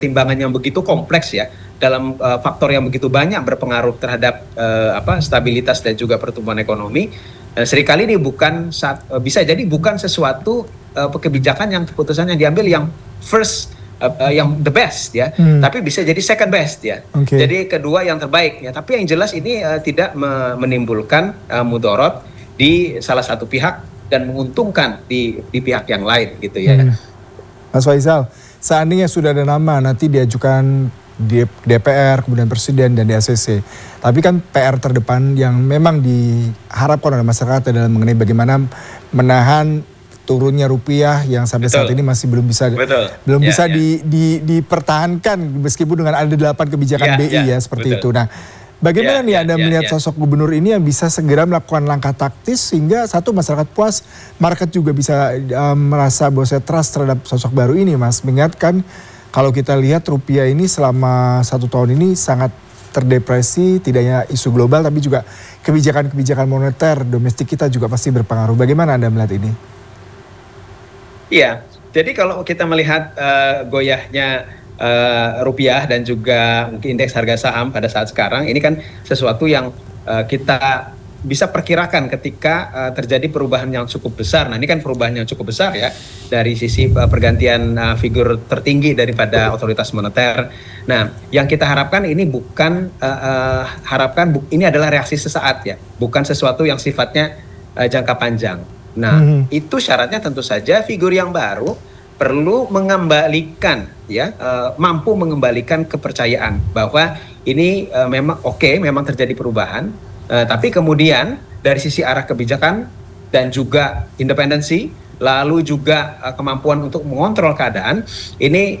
pertimbangan yang begitu kompleks ya, dalam faktor yang begitu banyak berpengaruh terhadap stabilitas dan juga pertumbuhan ekonomi. Seringkali ini bisa jadi bukan sesuatu kebijakan yang keputusan yang diambil yang first yang the best ya, tapi bisa jadi second best ya. Jadi kedua yang terbaik ya. Tapi yang jelas ini tidak menimbulkan mudorot di salah satu pihak dan menguntungkan di pihak yang lain gitu ya. Mas Faisal, seandainya sudah ada nama nanti diajukan di DPR, kemudian Presiden dan di ACC. Tapi kan PR terdepan yang memang diharapkan oleh masyarakat adalah mengenai bagaimana menahan turunnya rupiah yang sampai saat ini masih belum bisa dipertahankan meskipun dengan ada 8 kebijakan BI ya seperti itu. Nah, bagaimana nih Anda melihat sosok gubernur ini yang bisa segera melakukan langkah taktis sehingga satu masyarakat puas, market juga bisa merasa bahwa saya trust terhadap sosok baru ini, Mas. Mengingatkan kalau kita lihat rupiah ini selama 1 tahun ini sangat terdepresi, tidak hanya isu global tapi juga kebijakan-kebijakan moneter domestik kita juga pasti berpengaruh. Bagaimana Anda melihat ini? Iya, jadi kalau kita melihat goyahnya rupiah dan juga mungkin indeks harga saham pada saat sekarang, ini kan sesuatu yang kita bisa perkirakan ketika terjadi perubahan yang cukup besar. Nah, ini kan perubahan yang cukup besar ya dari sisi pergantian figur tertinggi daripada otoritas moneter. Nah, yang kita harapkan ini bukan ini adalah reaksi sesaat ya, bukan sesuatu yang sifatnya jangka panjang. Nah, itu syaratnya tentu saja figur yang baru perlu mengembalikan ya, mampu mengembalikan kepercayaan bahwa ini memang terjadi perubahan, tapi kemudian dari sisi arah kebijakan dan juga independensi, lalu juga kemampuan untuk mengontrol keadaan ini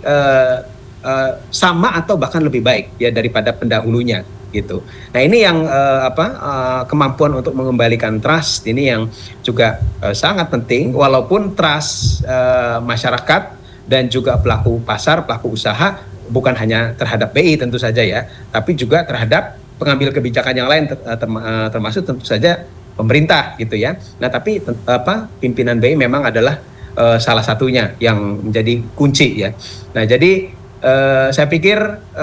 sama atau bahkan lebih baik ya daripada pendahulunya gitu. Nah, ini yang kemampuan untuk mengembalikan trust ini yang juga sangat penting, walaupun trust masyarakat dan juga pelaku pasar, pelaku usaha bukan hanya terhadap BI tentu saja ya, tapi juga terhadap pengambil kebijakan yang lain termasuk tentu saja pemerintah gitu ya. Nah, tapi pimpinan BI memang adalah salah satunya yang menjadi kunci ya. Nah, jadi saya pikir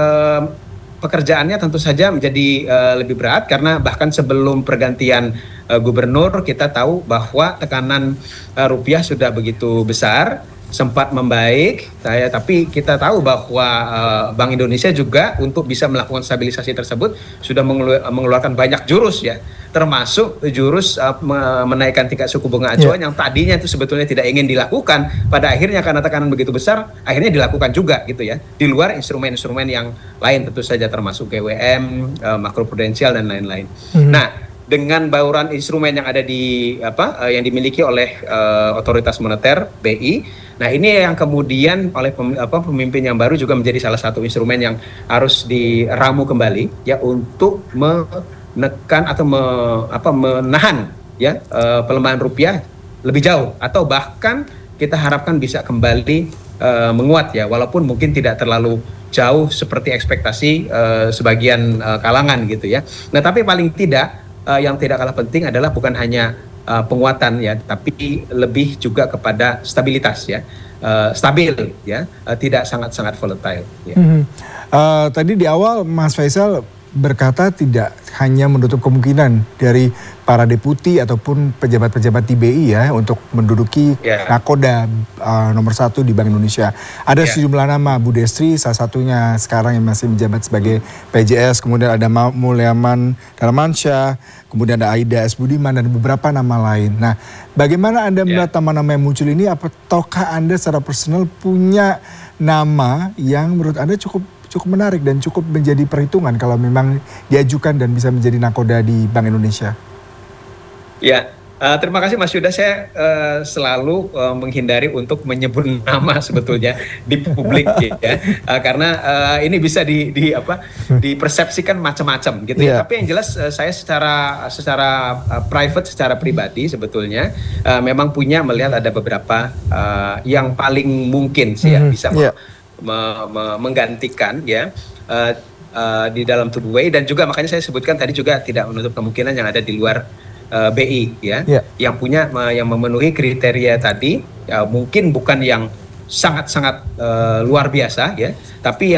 pekerjaannya tentu saja menjadi lebih berat karena bahkan sebelum pergantian gubernur kita tahu bahwa tekanan rupiah sudah begitu besar, sempat membaik, tapi kita tahu bahwa Bank Indonesia juga untuk bisa melakukan stabilisasi tersebut sudah mengeluarkan banyak jurus ya, termasuk jurus menaikkan tingkat suku bunga acuan yang tadinya itu sebetulnya tidak ingin dilakukan, pada akhirnya karena tekanan begitu besar akhirnya dilakukan juga gitu ya, di luar instrumen-instrumen yang lain tentu saja termasuk GWM, makroprudensial dan lain-lain. Nah, dengan bauran instrumen yang ada yang dimiliki oleh otoritas moneter BI, nah ini yang kemudian oleh pemimpin yang baru juga menjadi salah satu instrumen yang harus diramu kembali ya untuk menekan atau menahan ya pelemahan rupiah lebih jauh, atau bahkan kita harapkan bisa kembali menguat ya, walaupun mungkin tidak terlalu jauh seperti ekspektasi sebagian kalangan gitu ya. Nah, tapi paling tidak yang tidak kalah penting adalah bukan hanya penguatan ya, tapi lebih juga kepada stabilitas ya, stabil ya, tidak sangat-sangat volatile. Ya. Tadi di awal Mas Faisal berkata tidak hanya menutup kemungkinan dari para deputi ataupun pejabat-pejabat di BI ya untuk menduduki nakoda nomor 1 di Bank Indonesia. Ada sejumlah nama, Bu Destri salah satunya sekarang yang masih menjabat sebagai PJS, kemudian ada Mulyaman Darmansyah, kemudian ada Aida S. Budiman dan beberapa nama lain. Nah, bagaimana Anda melihat nama-nama yang muncul ini? Apakah Anda secara personal punya nama yang menurut Anda cukup menarik dan cukup menjadi perhitungan kalau memang diajukan dan bisa menjadi nakoda di Bank Indonesia? Ya, terima kasih Mas Yuda. Saya selalu menghindari untuk menyebut nama sebetulnya di publik ya, karena ini bisa dipersepsikan macam-macam gitu ya. Tapi yang jelas saya secara private, secara pribadi sebetulnya memang punya melihat ada beberapa yang paling mungkin sih ya bisa menggantikan ya di dalam tubuh BI, dan juga makanya saya sebutkan tadi juga tidak menutup kemungkinan yang ada di luar BI ya, yang memenuhi kriteria tadi ya, mungkin bukan yang sangat-sangat luar biasa ya. Tapi